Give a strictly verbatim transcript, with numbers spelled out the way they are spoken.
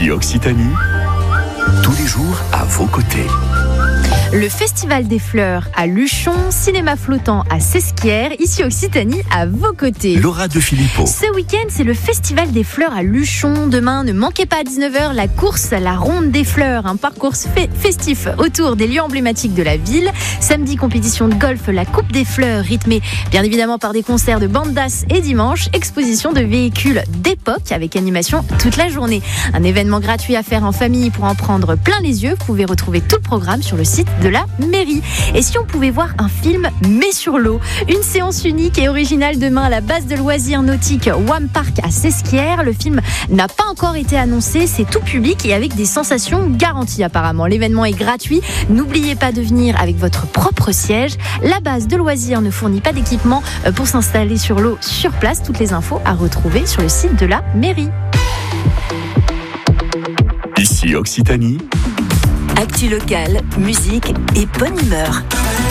Ici Occitanie, tous les jours à vos côtés. Le Festival des Fleurs à Luchon, cinéma flottant à Sesquières, ici Occitanie, à vos côtés. Laura de Filippo. Ce week-end, c'est le Festival des Fleurs à Luchon. Demain, ne manquez pas à dix-neuf heures la course à la Ronde des Fleurs, un parcours fe- festif autour des lieux emblématiques de la ville. Samedi, compétition de golf, la Coupe des Fleurs, rythmée bien évidemment par des concerts de bandas, et dimanche, exposition de véhicules d'époque avec animation toute la journée. Un événement gratuit à faire en famille pour en prendre plein les yeux. Vous pouvez retrouver tout le programme sur le site de la mairie. Et si on pouvait voir un film mais sur l'eau, une séance unique et originale demain à la base de loisirs nautiques Wam Park à Sesquières. Le film n'a pas encore été annoncé, c'est tout public et avec des sensations garanties apparemment. L'événement est gratuit, n'oubliez pas de venir avec votre propre siège. La base de loisirs ne fournit pas d'équipement pour s'installer sur l'eau sur place. Toutes les infos à retrouver sur le site de la mairie. Ici Occitanie. Actu locale, musique et bonne humeur.